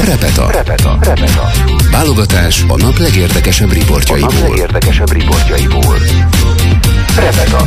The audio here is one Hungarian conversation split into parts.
Repeta. Válogatás a nap legérdekesebb riportjaiból. Repeta.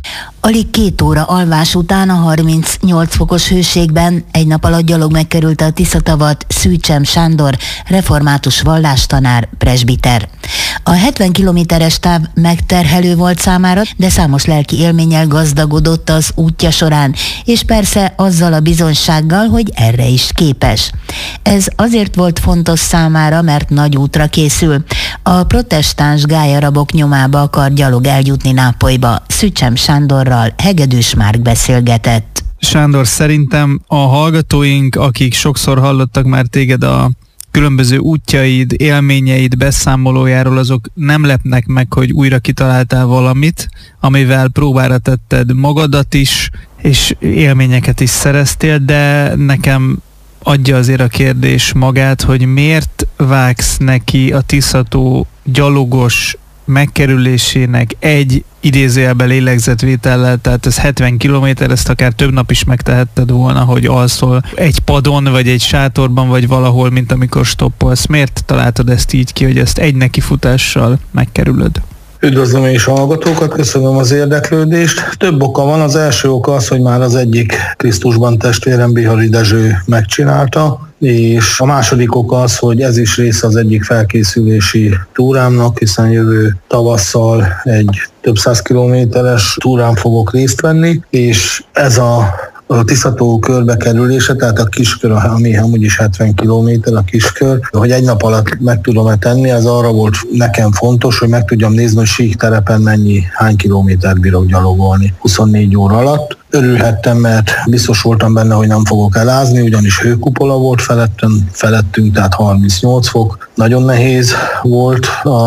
Alig 2 óra alvás után a 38 fokos hőségben egy nap alatt gyalog megkerülte a Tiszatavat Szűcsem Sándor, református vallástanár, presbiter. A 70 kilométeres táv megterhelő volt számára, de számos lelki élménnyel gazdagodott az útja során, és persze azzal a bizonysággal, hogy erre is képes. Ez azért volt fontos számára, mert nagy útra készül. A protestáns gályarabok nyomába akar gyalog eljutni Nápolyba. Szűcsem Sándorral Hegedűs Márk beszélgetett. Sándor, szerintem a hallgatóink, akik sokszor hallottak már téged a különböző útjaid, élményeid, beszámolójáról, azok nem lepnek meg, hogy újra kitaláltál valamit, amivel próbára tetted magadat is, és élményeket is szereztél, de nekem adja azért a kérdés magát, hogy miért vágsz neki a Tiszató gyalogos megkerülésének egy idézőjelben lélegzetvétellel, tehát ez 70 kilométer, ezt akár több nap is megtehetted volna, hogy alszol egy padon, vagy egy sátorban, vagy valahol, mint amikor stoppolsz. Miért találtad ezt így ki, hogy ezt egy nekifutással megkerülöd? Üdvözlöm és a hallgatókat, köszönöm az érdeklődést. Több oka van, az első oka az, hogy már az egyik Krisztusban testvérem, Bihari Dezső megcsinálta, és a második oka az, hogy ez is része az egyik felkészülési túrámnak, hiszen jövő tavasszal egy több 100 kilométeres túrán fogok részt venni, és ez a Tiszató körbekerülése, tehát a kiskör, ami amúgy is 70 kilométer a kiskör, hogy egy nap alatt meg tudom-e tenni, ez arra volt nekem fontos, hogy meg tudjam nézni, hogy síkterepen hány kilométert bírok gyalogolni 24 óra alatt. Örülhettem, mert biztos voltam benne, hogy nem fogok elázni, ugyanis hőkupola volt felettünk, tehát 38 fok. Nagyon nehéz volt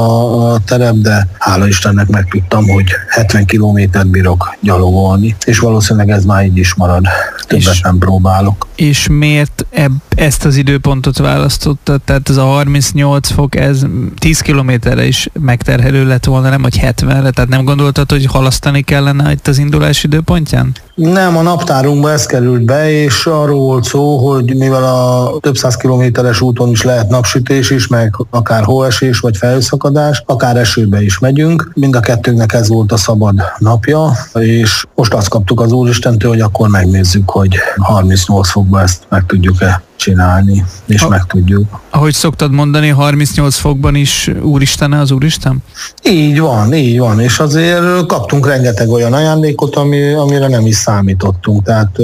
a terep, de hála Istennek megtudtam, hogy 70 kilométert bírok gyalogolni, és valószínűleg ez már így is marad. Többet nem próbálok. És miért ezt az időpontot választottad? Tehát ez a 38 fok, ez 10 kilométerre is megterhelő lett volna, nem hogy 70-re? Tehát nem gondoltad, hogy halasztani kellene itt az indulási időpontján? Nem, a naptárunkba ez került be, és arról volt szó, hogy mivel a több 100 kilométeres úton is lehet napsütés is, meg akár hóesés, vagy felhőszakadás, akár esőbe is megyünk. Mind a kettőnknek ez volt a szabad napja, és most azt kaptuk az Úristentől, hogy akkor megnézzük, hogy 38 fokban ezt meg tudjuk-e csinálni, és meg tudjuk. Ahogy szoktad mondani, 38 fokban is Úristene az Úristen? Így van, és azért kaptunk rengeteg olyan ajándékot, amire nem is számítottunk, tehát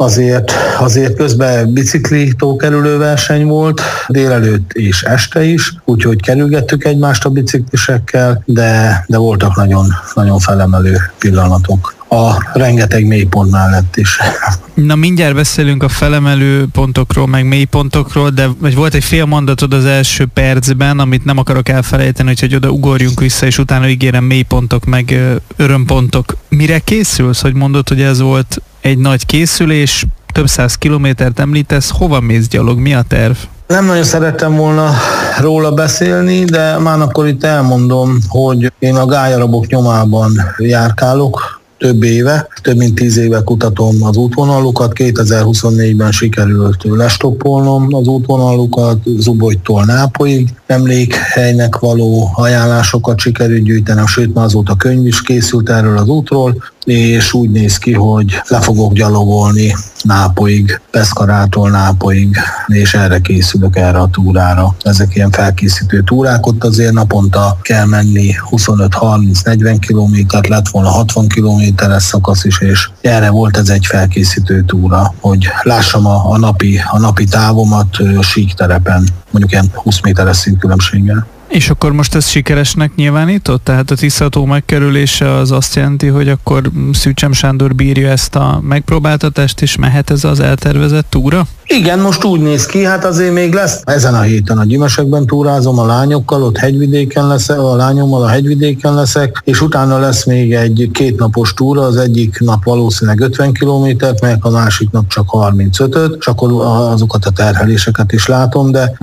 azért közben bicikli tókerülő verseny volt, délelőtt és este is, úgyhogy kerülgettük egymást a biciklisekkel, de voltak nagyon, nagyon felemelő pillanatok. A rengeteg mélypont mellett is. Na, mindjárt beszélünk a felemelő pontokról, meg mélypontokról, de volt egy fél mondatod az első percben, amit nem akarok elfelejteni, hogy oda ugorjunk vissza, és utána ígérem mélypontok, meg örömpontok. Mire készülsz, hogy mondod, hogy ez volt egy nagy készülés, több 100 kilométert említesz, hova mész gyalog, mi a terv? Nem nagyon szerettem volna róla beszélni, de már akkor itt elmondom, hogy én a gályarabok nyomában járkálok, több mint 10 éve kutatom az útvonalukat, 2024-ben sikerült lestoppolnom az útvonalukat, Zubolytól Nápolyig, emlékhelynek való ajánlásokat sikerült gyűjtenem, sőt már azóta könyv is készült erről az útról, és úgy néz ki, hogy le fogok gyalogolni Nápolyig, Pescarától Nápolyig, és erre készülök, erre a túrára. Ezek ilyen felkészítő túrák, ott azért naponta kell menni 25-30-40 kilométert, lett volna 60 kilométeres szakasz is, és erre volt ez egy felkészítő túra, hogy lássam a napi távomat síkterepen, mondjuk ilyen 20 méteres színkülönbséggel. És akkor most ez sikeresnek nyilvánított? Tehát a Tiszató megkerülése az azt jelenti, hogy akkor Szűcsem Sándor bírja ezt a megpróbáltatást, és mehet ez az eltervezett túra? Igen, most úgy néz ki, hát azért még lesz. Ezen a héten a Gyimesekben túrázom a lányokkal, ott hegyvidéken leszek, a lányommal a hegyvidéken leszek, és utána lesz még egy 2 napos túra, az egyik nap valószínűleg 50 kilométert, melyek a másik nap csak 35-öt, és akkor azokat a terheléseket is látom, de